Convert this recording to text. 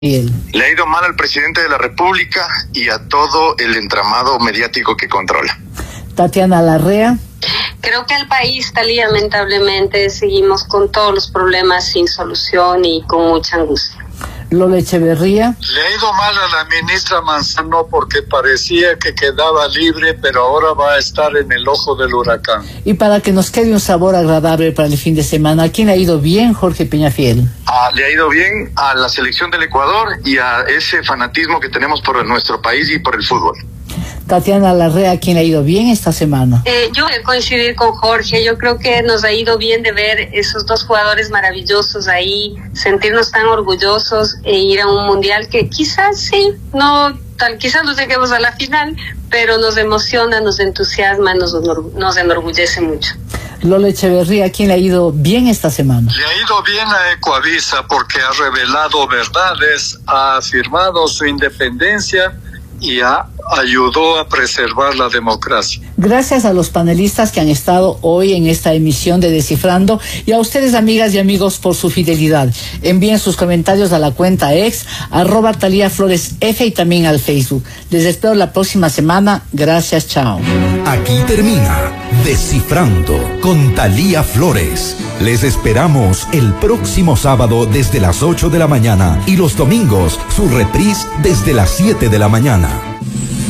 Bien. Le ha ido mal al presidente de la República y a todo el entramado mediático que controla. Tatiana Larrea. Creo que el país, lamentablemente, seguimos con todos los problemas sin solución y con mucha angustia. Lola Echeverría. Le ha ido mal a la ministra Manzano porque parecía que quedaba libre, pero ahora va a estar en el ojo del huracán. Y para que nos quede un sabor agradable para el fin de semana, ¿a quién le ha ido bien, Jorge Peñafiel? Le ha ido bien a la selección del Ecuador y a ese fanatismo que tenemos por nuestro país y por el fútbol. Tatiana Larrea, ¿a quién le ha ido bien esta semana? Yo voy a coincidir con Jorge. Yo creo que nos ha ido bien de ver esos dos jugadores maravillosos ahí, sentirnos tan orgullosos e ir a un mundial que quizás quizás nos lleguemos a la final, pero nos emociona, nos entusiasma, nos enorgullece mucho. Lola Echeverría, ¿a quién le ha ido bien esta semana? Le ha ido bien a Ecoavisa porque ha revelado verdades, ha afirmado su independencia y ayudó a preservar la democracia. Gracias a los panelistas que han estado hoy en esta emisión de Descifrando y a ustedes, amigas y amigos, por su fidelidad. Envíen sus comentarios a la cuenta @TaliaFloresF y también al Facebook. Les espero la próxima semana. Gracias, chao. Aquí termina Descifrando con Talía Flores. Les esperamos el próximo sábado desde las 8 de la mañana y los domingos su reprise desde las 7 de la mañana.